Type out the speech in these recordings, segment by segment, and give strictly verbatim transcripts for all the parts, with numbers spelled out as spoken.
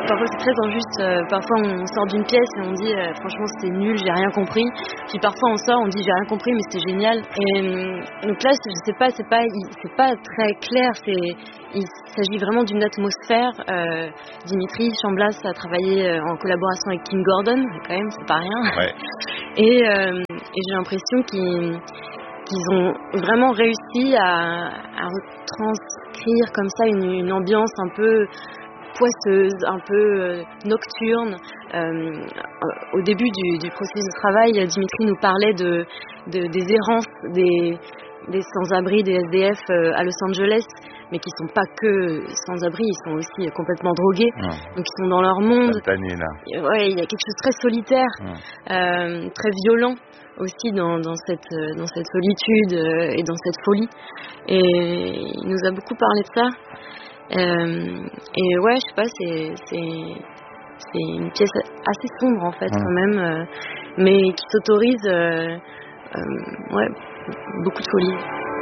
parfois c'est très injuste. Euh, parfois on sort d'une pièce et on dit euh, franchement c'était nul, j'ai rien compris. Puis parfois on sort, on dit j'ai rien compris mais c'était génial. Et euh, donc là je sais pas, c'est pas, c'est pas très clair. C'est, il s'agit vraiment d'une atmosphère. Euh, Dimitri Chamblas a travaillé en collaboration avec Kim Gordon, quand même c'est pas rien. Ouais. Et, euh, et j'ai l'impression qu'ils qu'ils ont vraiment réussi à, à retranscrire comme ça une, une ambiance un peu poisseuse, un peu euh, nocturne. Euh, au début du, du processus de travail, Dimitri nous parlait de, de, des errances des, des sans-abri, des S D F euh, à Los Angeles, mais qui sont pas que sans-abri, ils sont aussi complètement drogués, Mmh. donc ils sont dans leur monde. Spontané, là. Ouais, il y a quelque chose de très solitaire, Mmh. euh, très violent aussi dans, dans, cette, dans cette solitude euh, et dans cette folie. Et il nous a beaucoup parlé de ça. Euh, et ouais, je sais pas, c'est, c'est, c'est une pièce assez sombre en fait, mmh. quand même, euh, mais qui s'autorise euh, euh, ouais, beaucoup de folie.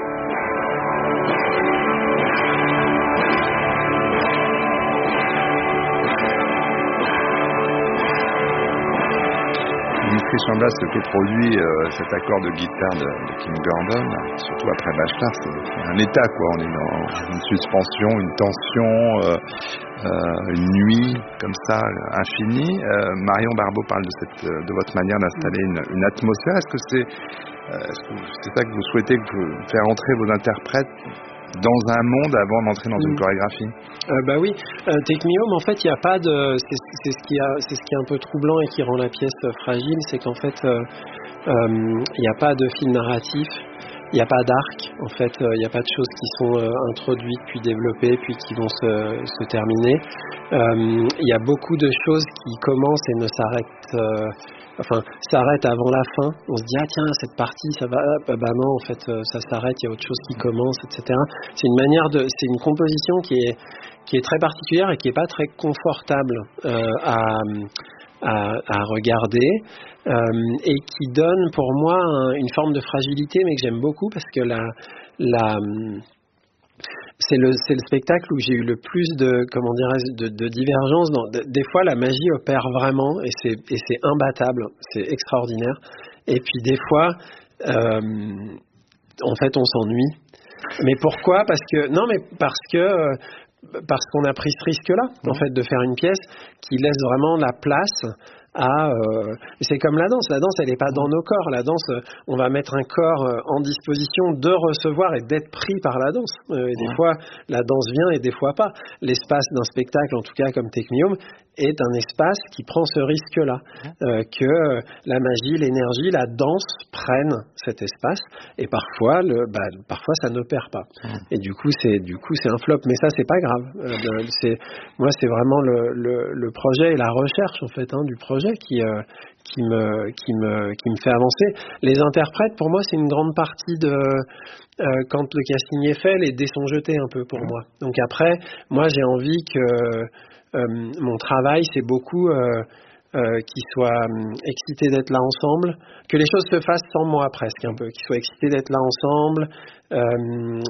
Dimitri Chamblas qui produit euh, cet accord de guitare de, de Kim Gordon, surtout après Bachelard, c'est un état quoi. On est dans une suspension, une tension, euh, euh, une nuit comme ça infinie. Euh, Marion Barbeau parle de cette, de votre manière d'installer une, une atmosphère. Est-ce que c'est, euh, est-ce que c'est ça que vous souhaitez, que vous, faire entrer vos interprètes dans un monde avant d'entrer dans mmh. une chorégraphie? euh, Bah oui, euh, Take Me Home, en fait, il n'y a pas de, c'est, c'est ce qui a, c'est ce qui est un peu troublant et qui rend la pièce fragile, c'est qu'en fait, il euh, n'y euh, a pas de fil narratif, il n'y a pas d'arc, en fait, il euh, n'y a pas de choses qui sont euh, introduites puis développées puis qui vont se, se terminer. Il euh, y a beaucoup de choses qui commencent et ne s'arrêtent. Euh, Enfin, s'arrête avant la fin. On se dit ah tiens cette partie ça va, bah, bah non en fait ça s'arrête, il y a autre chose qui commence, et cetera. C'est une manière de, c'est une composition qui est qui est très particulière et qui est pas très confortable euh, à, à à regarder euh, et qui donne pour moi un, une forme de fragilité mais que j'aime beaucoup parce que la la C'est le, c'est le spectacle où j'ai eu le plus de, comment dirais-je, de, de divergence. Dans, de, des fois, la magie opère vraiment et c'est, et c'est imbattable, c'est extraordinaire. Et puis des fois, euh, en fait, on s'ennuie. Mais pourquoi ? Parce que non, mais parce que euh, parce qu'on a pris ce risque-là, en fait, de faire une pièce qui laisse vraiment la place. À, euh, c'est comme la danse. La danse, elle n'est pas dans nos corps. La danse, euh, on va mettre un corps euh, en disposition de recevoir et d'être pris par la danse. Euh, et des ouais. fois, la danse vient et des fois pas. L'espace d'un spectacle, en tout cas comme Take Me Home, est un espace qui prend ce risque-là. Euh, que la magie, l'énergie, la danse prennent cet espace. Et parfois, le, bah, parfois ça n'opère pas. Et du coup, c'est, du coup, c'est un flop. Mais ça, c'est pas grave. Euh, c'est, moi, c'est vraiment le, le, le projet et la recherche, en fait, hein, du projet qui euh, qui me qui me qui me fait avancer. Les interprètes, pour moi, c'est une grande partie de euh, quand le casting est fait, les dés sont jetés un peu pour moi. Donc après, moi, j'ai envie que euh, mon travail, c'est beaucoup euh, euh, qu'ils soient euh, excités d'être là ensemble, que les choses se fassent sans moi presque un peu, qu'ils soient excités d'être là ensemble, euh,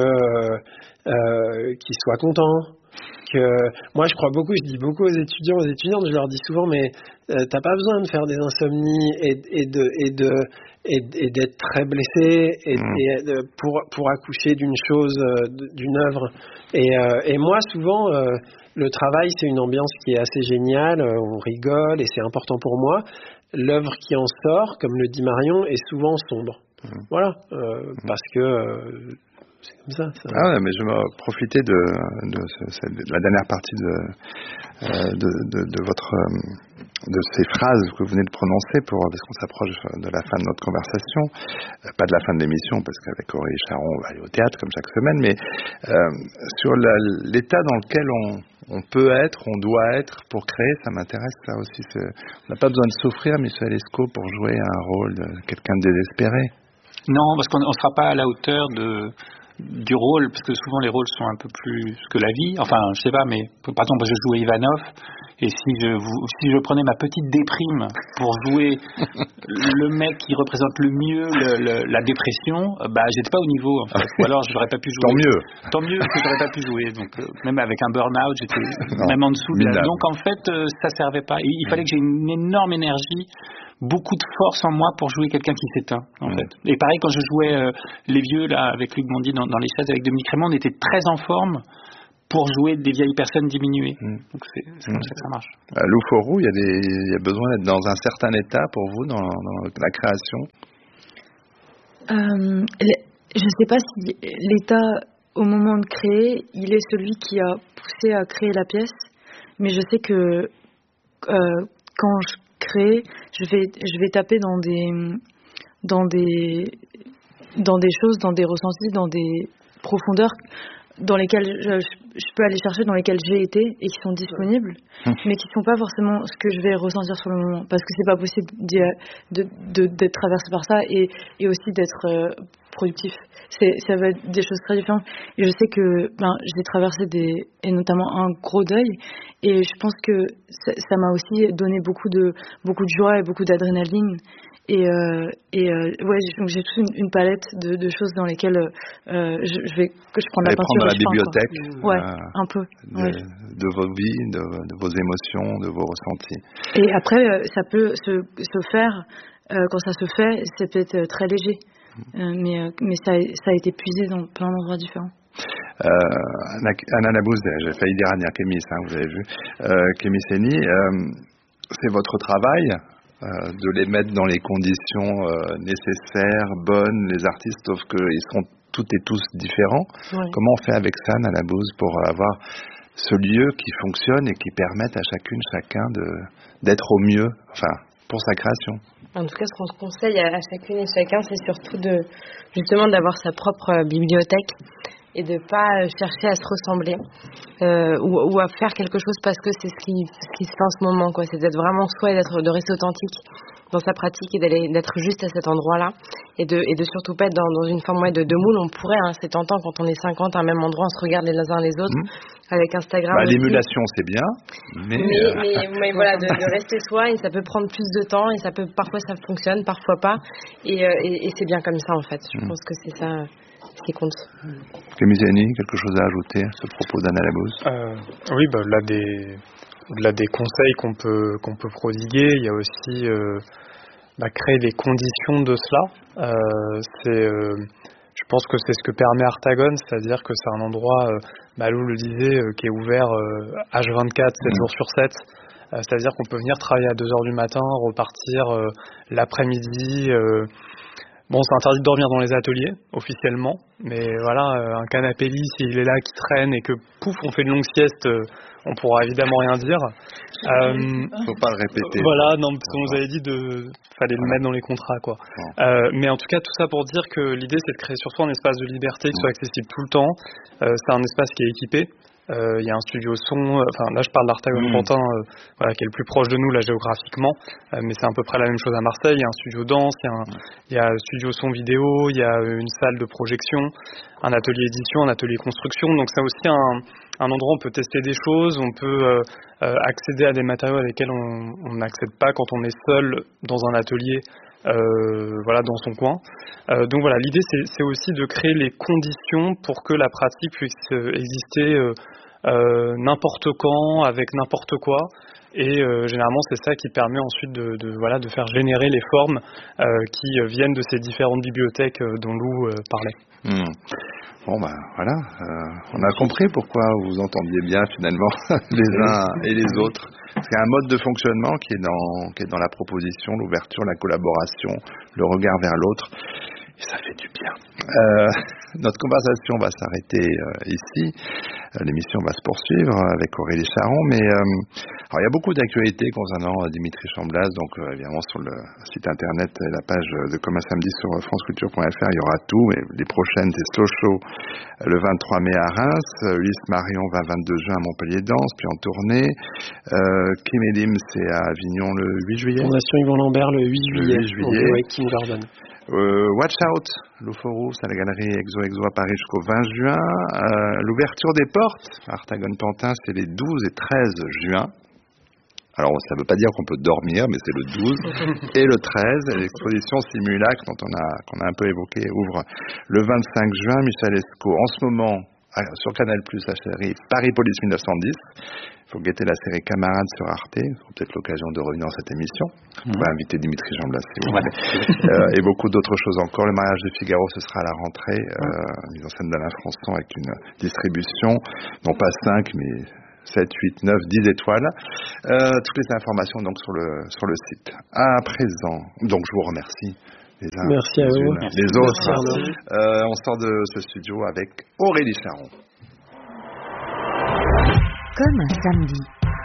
que euh, qu'ils soient contents. Que moi je crois beaucoup, je dis beaucoup aux étudiants, aux étudiantes, je leur dis souvent mais euh, t'as pas besoin de faire des insomnies et, et de et de et, et d'être très blessé et, mmh. et de, pour pour accoucher d'une chose, euh, d'une œuvre. Et euh, et moi souvent euh, le travail c'est une ambiance qui est assez géniale, on rigole et c'est important pour moi. L'œuvre qui en sort, comme le dit Marion, est souvent sombre. Mmh. Voilà, euh, mmh. parce que euh, c'est comme ça. ça. Ah ouais, mais je vais profiter de, de, de, de la dernière partie de, de, de, de votre de ces phrases que vous venez de prononcer pour parce qu'on s'approche de la fin de notre conversation, pas de la fin de l'émission parce qu'avec Aurélie Charon on va aller au théâtre comme chaque semaine, mais euh, sur la, l'état dans lequel on, on peut être, on doit être pour créer, ça m'intéresse ça aussi. C'est, on n'a pas besoin de souffrir, Michel Lescaut, pour jouer un rôle de quelqu'un de désespéré. Non, parce qu'on ne sera pas à la hauteur de du rôle, parce que souvent les rôles sont un peu plus que la vie, enfin je sais pas, mais par exemple je joue Ivanov, Et si je, vous, si je prenais ma petite déprime pour jouer le mec qui représente le mieux le, le, la dépression, bah j'étais pas au niveau en fait. Ou alors je n'aurais pas pu jouer. Tant mieux. Tant mieux que j'aurais pas pu jouer. Donc euh, même avec un burn-out, j'étais non, même en dessous de la... minable. Donc en fait, euh, ça servait pas. Il, il fallait que j'ai une énorme énergie, beaucoup de force en moi pour jouer quelqu'un qui s'éteint en mmh. fait. Et pareil quand je jouais euh, les vieux là avec Luc Bondy dans, dans les chaises avec Dominique Raymond, on était très en forme pour jouer des vieilles personnes diminuées. Mmh. Donc c'est, c'est comme mmh. ça que ça marche. À Loup-Forou, il y a des, il y a besoin d'être dans un certain état pour vous dans, dans la création. Euh, je ne sais pas si l'état au moment de créer, il est celui qui a poussé à créer la pièce, mais je sais que euh, quand je crée, je vais, je vais taper dans des, dans des, dans des choses, dans des ressentis, dans des profondeurs dans lesquelles je, je peux aller chercher, dans lesquelles j'ai été et qui sont disponibles, mmh. mais qui ne sont pas forcément ce que je vais ressentir sur le moment, parce que c'est pas possible de, de, d'être traversé par ça et, et aussi d'être euh, productif. C'est, ça va être des choses très différentes. Et je sais que ben, j'ai traversé des, et notamment un gros deuil, et je pense que ça, ça m'a aussi donné beaucoup de, beaucoup de joie et beaucoup d'adrénaline. Et, euh, et euh, ouais, donc j'ai toute une, une palette de, de choses dans lesquelles euh, je, je vais que je prends la peinture. Prendre la je bibliothèque, peins, ouais, euh, un peu. De, ouais. de vos vies, de, de vos émotions, de vos ressentis. Et après, ça peut se, se faire euh, quand ça se fait, c'est peut-être très léger, euh, mais mais ça, ça a été puisé dans plein d'endroits différents. Euh, Anna Labous, j'ai failli dire Ania Kémis, hein, vous avez vu, euh, Kémis Séni, euh, c'est votre travail. Euh, de les mettre dans les conditions euh, nécessaires, bonnes, les artistes, sauf qu'ils sont toutes et tous différents. Ouais. Comment on fait avec ça, Anna Labous, pour avoir ce lieu qui fonctionne et qui permette à chacune, chacun de, d'être au mieux, enfin, pour sa création? En tout cas, ce qu'on se conseille à, à chacune et chacun, c'est surtout de, justement d'avoir sa propre bibliothèque et de pas chercher à se ressembler euh, ou, ou à faire quelque chose parce que c'est ce qui, ce qui se fait en ce moment, quoi. C'est d'être vraiment soi et d'être, de rester authentique dans sa pratique et d'aller, d'être juste à cet endroit-là et de, et de surtout pas être dans, dans une forme ouais, de, de moule. On pourrait, hein, c'est tentant quand on est cinquante à un même endroit, on se regarde les uns les autres mmh. avec Instagram. Bah, l'émulation, c'est bien, mais... Mais, euh... mais, mais voilà, de, de rester soi, et ça peut prendre plus de temps et ça peut, parfois ça fonctionne, parfois pas et, euh, et, et c'est bien comme ça en fait. Je mmh. pense que c'est ça... qui compte. Kémis Séni, quelque chose à ajouter à ce propos d'Anna Labous? euh, Oui, bah, là, des, là des conseils qu'on peut, qu'on peut prodiguer, il y a aussi euh, bah, créer les conditions de cela. Euh, c'est, euh, je pense que c'est ce que permet Artagon, c'est-à-dire que c'est un endroit, euh, bah, Lou le disait, euh, qui est ouvert euh, H vingt-quatre, sept mmh. jours sur sept. Euh, c'est-à-dire qu'on peut venir travailler à deux heures du matin, repartir euh, l'après-midi. Euh, Bon, c'est interdit de dormir dans les ateliers, officiellement, mais voilà, euh, un canapé lit, s'il est là, qui traîne, et que, pouf, on fait une longue sieste, euh, on pourra évidemment rien dire. Euh, Faut pas le répéter. Voilà, non, parce qu'on nous avait dit de... fallait le mettre dans les contrats, quoi. Euh, mais en tout cas, tout ça pour dire que l'idée, c'est de créer surtout un espace de liberté qui soit accessible tout le temps. Euh, c'est un espace qui est équipé. Il euh, y a un studio son, enfin là je parle d'Artagon mmh. Pantin, euh, voilà, qui est le plus proche de nous là géographiquement, euh, mais c'est à peu près la même chose à Marseille. Il y a un studio danse, il y a un, il y a un studio son vidéo, il y a une salle de projection, un atelier édition, un atelier construction. Donc c'est aussi un, un endroit où on peut tester des choses, on peut euh, euh, accéder à des matériaux avec lesquels on n'accède pas quand on est seul dans un atelier. Euh, voilà, dans son coin. Euh, donc voilà, l'idée c'est, c'est aussi de créer les conditions pour que la pratique puisse euh, exister euh, euh, n'importe quand, avec n'importe quoi. Et euh, généralement c'est ça qui permet ensuite de, de, voilà, de faire générer les formes euh, qui viennent de ces différentes bibliothèques euh, dont Lou euh, parlait. Mmh. Bon ben voilà, euh, on a compris pourquoi vous entendiez bien finalement les uns et les autres. C'est un mode de fonctionnement qui est dans, qui est dans la proposition, l'ouverture, la collaboration, le regard vers l'autre. Et ça fait du bien. Euh, notre conversation va s'arrêter euh, ici. Euh, l'émission va se poursuivre avec Aurélie Charon. Mais euh, alors il y a beaucoup d'actualités concernant euh, Dimitri Chamblas. Donc euh, évidemment sur le site internet et la page de Comme un samedi sur franceculture point f r, il y aura tout. Et les prochaines, c'est Slow Show euh, le vingt-trois mai à Reims. Euh, Ulysse Marion va vingt-deux juin à Montpellier Danse, puis en tournée. Euh, Kim Elim, c'est à Avignon le huit juillet. Fondation Yvon Lambert le huit juillet. Le huit juillet. Avec Kim Gordon. Euh, Watch Out, Loup-Forou, c'est à la galerie Exo Exo à Paris jusqu'au vingt juin. Euh, l'ouverture des portes, Artagon Pantin, c'est les douze et treize juin. Alors ça ne veut pas dire qu'on peut dormir, mais c'est le douze et le treize. L'exposition Simulacre, dont on a, qu'on a un peu évoqué, ouvre le vingt-cinq juin. Michel Escaut, en ce moment, sur Canal+, la série Paris Police mille neuf cent dix. Il faut guetter la série Camarades sur Arte. Il faut peut-être l'occasion de revenir dans cette émission. On va inviter Dimitri Jean Blas. Si ouais. euh, et beaucoup d'autres choses encore. Le mariage de Figaro, ce sera à la rentrée. Euh, mise en scène d'Alain Françon avec une distribution, non pas cinq, mais sept, huit, neuf, dix étoiles. Euh, toutes les informations donc sur le, sur le site. À présent, donc je vous remercie. Les uns, Merci à vous. Les, les autres. Euh, on sort de ce studio avec Aurélie Charon. Comme un samedi.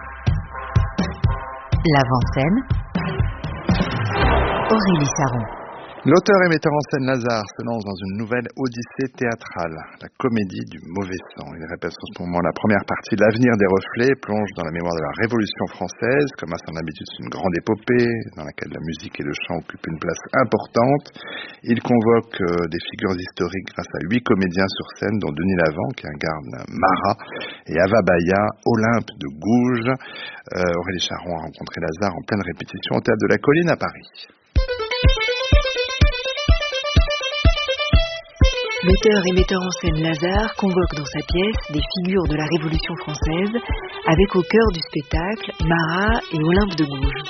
L'avant-scène. Aurélie Charon. L'auteur et metteur en scène Lazare se lance dans une nouvelle odyssée théâtrale, la comédie du mauvais sang. Il répète en ce moment la première partie, L'avenir des reflets, plonge dans la mémoire de la Révolution française, comme à son habitude c'est une grande épopée, dans laquelle la musique et le chant occupent une place importante. Il convoque euh, des figures historiques grâce à huit comédiens sur scène, dont Denis Lavant, qui incarne Marat, et Ava Baya, Olympe de Gouges. Euh, Aurélie Charon a rencontré Lazare en pleine répétition au Théâtre de la Colline à Paris. L'auteur et metteur en scène Lazare convoque dans sa pièce des figures de la Révolution française avec au cœur du spectacle Marat et Olympe de Gouges.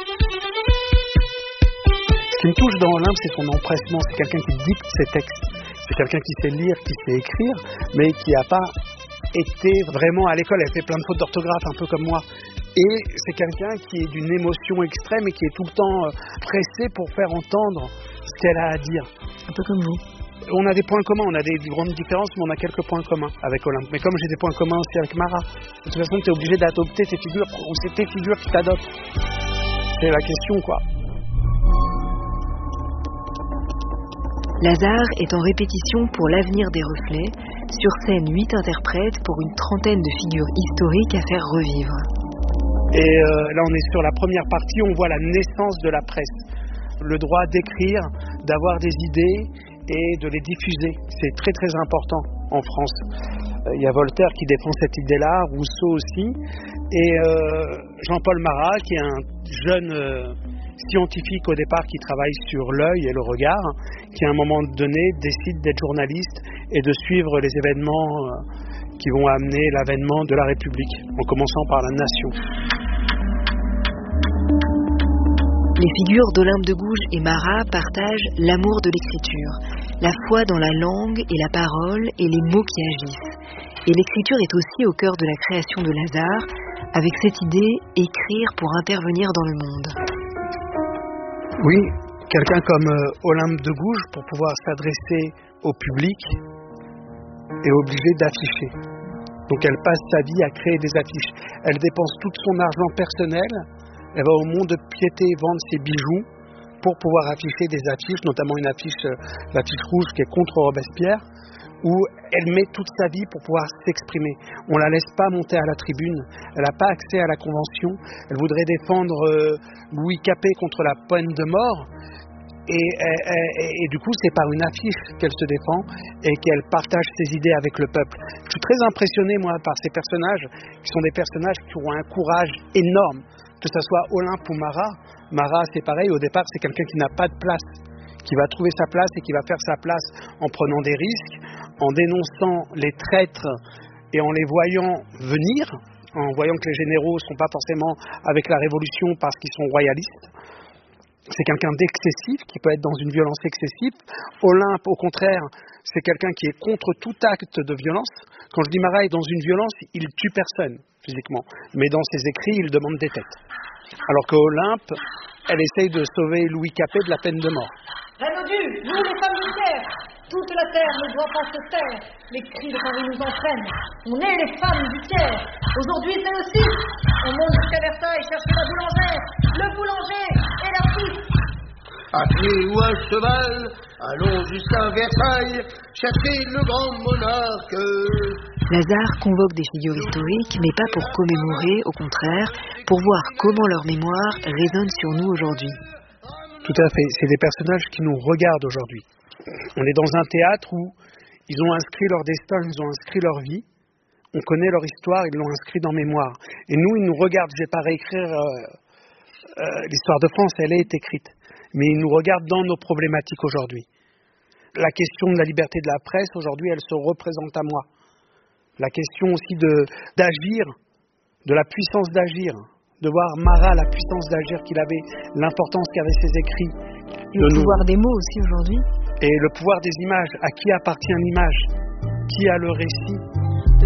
Ce qui me touche dans Olympe, c'est son empressement. C'est quelqu'un qui dicte ses textes. C'est quelqu'un qui sait lire, qui sait écrire, mais qui n'a pas été vraiment à l'école. Elle fait plein de fautes d'orthographe, un peu comme moi. Et c'est quelqu'un qui est d'une émotion extrême et qui est tout le temps pressé pour faire entendre ce qu'elle a à dire. Un peu comme vous. On a des points communs, on a des grandes différences, mais on a quelques points communs avec Olympe. Mais comme j'ai des points communs aussi avec Marat, de toute façon, tu es obligé d'adopter tes figures, ou c'est tes figures qui t'adoptent. C'est la question, quoi. Lazare est en répétition pour L'avenir des reflets. Sur scène, huit interprètes pour une trentaine de figures historiques à faire revivre. Et euh, là, on est sur la première partie, on voit la naissance de la presse. Le droit d'écrire, d'avoir des idées et de les diffuser. C'est très très important en France. Il euh, y a Voltaire qui défend cette idée-là, Rousseau aussi, et euh, Jean-Paul Marat qui est un jeune euh, scientifique au départ qui travaille sur l'œil et le regard, qui à un moment donné décide d'être journaliste et de suivre les événements euh, qui vont amener l'avènement de la République, en commençant par la nation. Les figures d'Olympe de Gouges et Marat partagent l'amour de l'écriture, la foi dans la langue et la parole et les mots qui agissent. Et l'écriture est aussi au cœur de la création de Lazare, avec cette idée, écrire pour intervenir dans le monde. Oui, quelqu'un comme euh, Olympe de Gouges, pour pouvoir s'adresser au public, est obligée d'afficher. Donc elle passe sa vie à créer des affiches. Elle dépense tout son argent personnel. Elle va au Mont de Piété vendre ses bijoux pour pouvoir afficher des affiches, notamment une affiche, euh, l'affiche rouge qui est contre Robespierre, où elle met toute sa vie pour pouvoir s'exprimer. On ne la laisse pas monter à la tribune, elle n'a pas accès à la Convention, elle voudrait défendre euh, Louis Capet contre la peine de mort, et, et, et, et du coup c'est par une affiche qu'elle se défend et qu'elle partage ses idées avec le peuple. Je suis très impressionné moi par ces personnages, qui sont des personnages qui ont un courage énorme. Que ce soit Olympe ou Marat, Marat c'est pareil, au départ c'est quelqu'un qui n'a pas de place, qui va trouver sa place et qui va faire sa place en prenant des risques, en dénonçant les traîtres et en les voyant venir, en voyant que les généraux ne sont pas forcément avec la Révolution parce qu'ils sont royalistes. C'est quelqu'un d'excessif, qui peut être dans une violence excessive. Olympe, au contraire, c'est quelqu'un qui est contre tout acte de violence. Quand je dis Marat est dans une violence, il tue personne physiquement, mais dans ses écrits, il demande des têtes. Alors qu'Olympe, elle essaye de sauver Louis Capet de la peine de mort. Reine nous les femmes du Caire, toute la terre ne doit pas se taire. Les cris de Paris nous entraînent. On est les femmes du Caire. Aujourd'hui, c'est le six. On monte jusqu'à Versailles chercher la boulangère, le boulanger et la fille. À pied ou à cheval, allons jusqu'à Versailles chercher le grand monarque. Lazare convoque des figures historiques, mais pas pour commémorer, au contraire, pour voir comment leur mémoire résonne sur nous aujourd'hui. Tout à fait, c'est des personnages qui nous regardent aujourd'hui. On est dans un théâtre où ils ont inscrit leur destin, ils ont inscrit leur vie, on connaît leur histoire, ils l'ont inscrit dans mémoire. Et nous, ils nous regardent, je ne vais pas réécrire euh, euh, l'histoire de France, elle est écrite. Mais il nous regarde dans nos problématiques aujourd'hui. La question de la liberté de la presse, aujourd'hui, elle se représente à moi. La question aussi de, d'agir, de la puissance d'agir, de voir Marat, la puissance d'agir qu'il avait, l'importance qu'avaient ses écrits. Le pouvoir nous... des mots aussi aujourd'hui. Et le pouvoir des images. À qui appartient l'image ? Qui a le récit ?